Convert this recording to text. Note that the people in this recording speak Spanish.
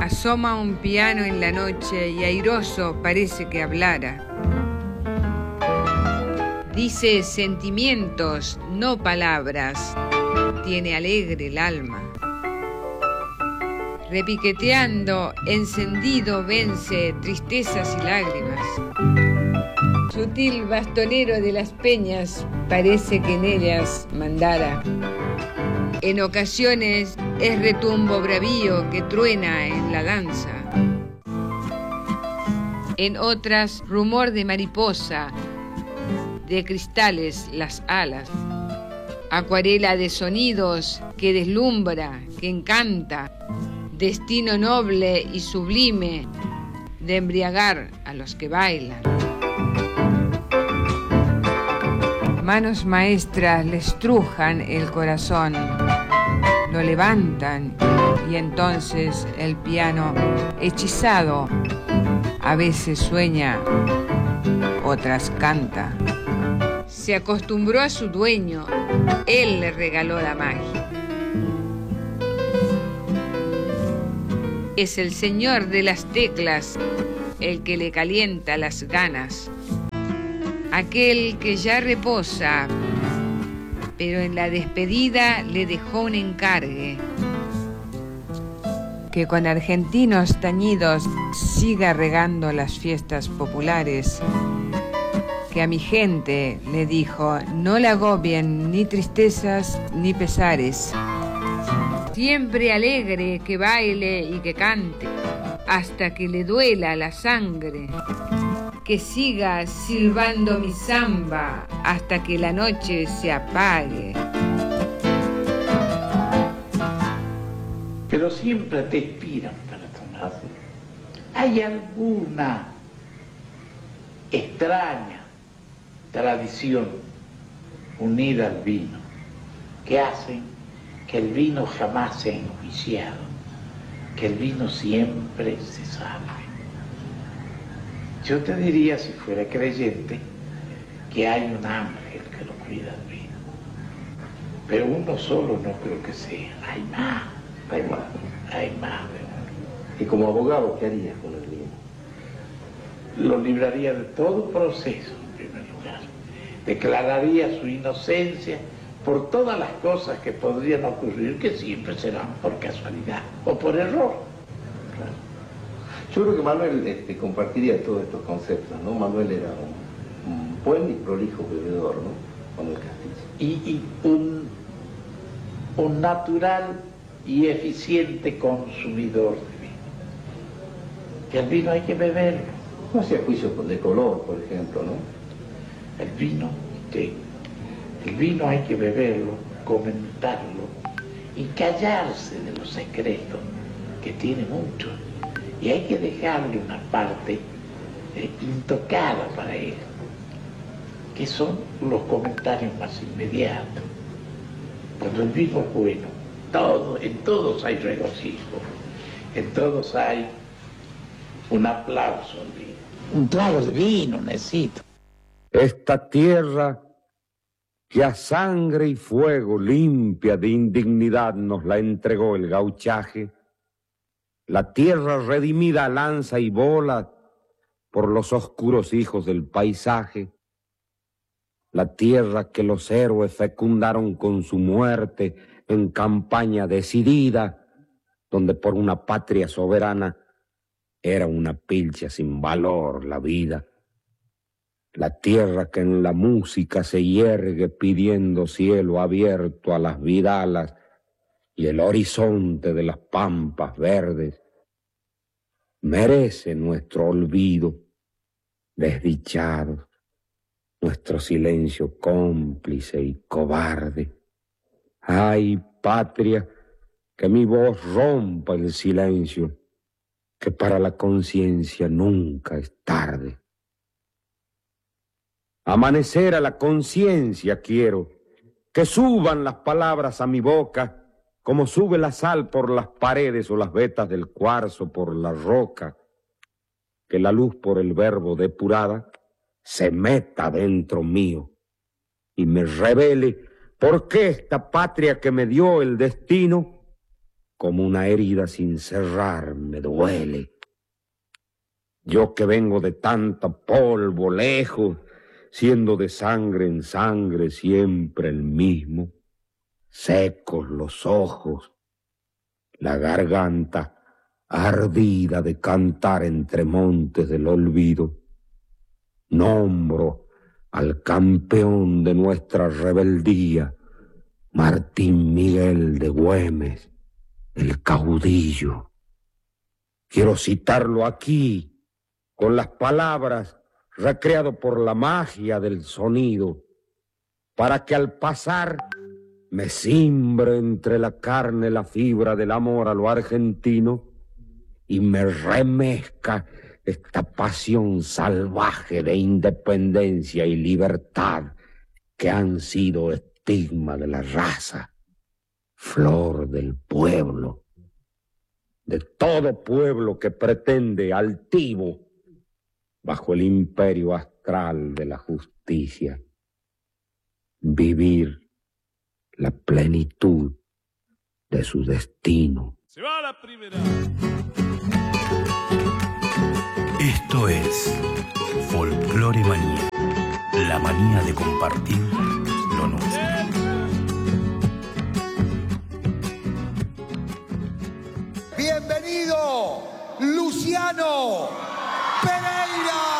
Asoma un piano en la noche y airoso parece que hablara. Dice sentimientos, no palabras, tiene alegre el alma. Repiqueteando, encendido vence tristezas y lágrimas. Sutil bastonero de las peñas, parece que en ellas mandara. En ocasiones es retumbo bravío que truena en la danza. En otras, rumor de mariposa, de cristales las alas. Acuarela de sonidos que deslumbra, que encanta. Destino noble y sublime de embriagar a los que bailan. Manos maestras le estrujan el corazón, lo levantan y entonces el piano, hechizado, a veces sueña, otras canta. Se acostumbró a su dueño, él le regaló la magia. Es el señor de las teclas el que le calienta las ganas. Aquel que ya reposa, pero en la despedida le dejó un encargue. Que con argentinos tañidos siga regando las fiestas populares. Que a mi gente, le dijo, no la agobien ni tristezas ni pesares. Siempre alegre que baile y que cante, hasta que le duela la sangre. Que siga silbando mi samba hasta que la noche se apague. Pero siempre te inspiran para tomar. ¿Hay alguna extraña tradición unida al vino que hacen que el vino jamás sea enjuiciado, que el vino siempre se salve? Yo te diría, si fuera creyente, que hay un ángel que lo cuida el vino. Pero uno solo no creo que sea. Hay más. Hay más. Hay más de uno. Y como abogado, ¿qué harías con el vino? Lo libraría de todo proceso, en primer lugar. Declararía su inocencia por todas las cosas que podrían ocurrir, que siempre serán por casualidad o por error. Yo creo que Manuel compartiría todos estos conceptos, ¿no? Manuel era un buen y prolijo bebedor, ¿no? Manuel Castillo. Y un natural y eficiente consumidor de vino. Que el vino hay que beberlo. No hacía juicio de color, por ejemplo, ¿no? El vino hay que beberlo, comentarlo y callarse de los secretos, que tiene mucho. Y hay que dejarle una parte intocada para él, que son los comentarios más inmediatos. Cuando el vino es bueno, en todos hay regocijo, en todos hay un aplauso al vino. Un trago de vino necesito. Esta tierra que a sangre y fuego limpia de indignidad nos la entregó el gauchaje, la tierra redimida a lanza y bola por los oscuros hijos del paisaje, la tierra que los héroes fecundaron con su muerte en campaña decidida, donde por una patria soberana era una pilcha sin valor la vida. La tierra que en la música se yergue pidiendo cielo abierto a las vidalas y el horizonte de las pampas verdes, merece nuestro olvido, desdichados, nuestro silencio cómplice y cobarde. Ay, patria, que mi voz rompa el silencio, que para la conciencia nunca es tarde. Amanecer a la conciencia quiero, que suban las palabras a mi boca, como sube la sal por las paredes o las vetas del cuarzo por la roca, que la luz por el verbo depurada se meta dentro mío y me revele por qué esta patria que me dio el destino como una herida sin cerrar me duele. Yo que vengo de tanto polvo lejos, siendo de sangre en sangre siempre el mismo, secos los ojos, la garganta ardida de cantar entre montes del olvido, nombro al campeón de nuestra rebeldía, Martín Miguel de Güemes, el caudillo. Quiero citarlo aquí con las palabras recreado por la magia del sonido, para que al pasar me cimbre entre la carne la fibra del amor a lo argentino y me remezca esta pasión salvaje de independencia y libertad que han sido estigma de la raza, flor del pueblo, de todo pueblo que pretende altivo bajo el imperio astral de la justicia vivir la plenitud de su destino. Se va la primera. Esto es Folclore Manía, la manía de compartir lo nuestro. Bienvenido, Luciano Pereira.